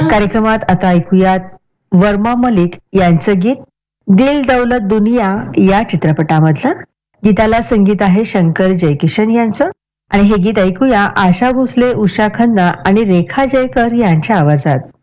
कार्यक्रमात आता ऐकूयात वर्मा मलिक यांचं गीत दिल दौलत दुनिया या चित्रपटामधलं. गीताला संगीत आहे शंकर जयकिशन यांचं आणि हे गीत ऐकूया आशा भोसले, उषा खन्ना आणि रेखा जयकर यांच्या आवाजात.